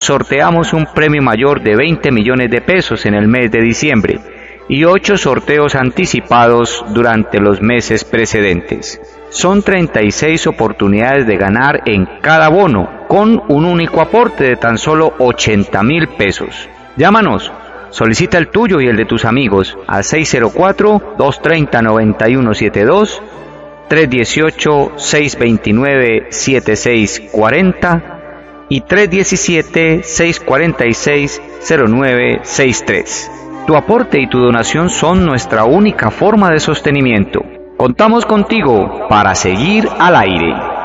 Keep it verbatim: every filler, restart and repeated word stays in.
sorteamos un premio mayor de veinte millones de pesos en el mes de diciembre y ocho sorteos anticipados durante los meses precedentes. Son treinta y seis oportunidades de ganar en cada bono, con un único aporte de tan solo ochenta mil pesos. Llámanos, solicita el tuyo y el de tus amigos al seis cero cuatro, dos tres cero, nueve uno siete dos, tres uno ocho, seis dos nueve, siete seis cuatro cero y tres uno siete, seis cuatro seis, cero nueve seis tres. Tu aporte y tu donación son nuestra única forma de sostenimiento. Contamos contigo para seguir al aire.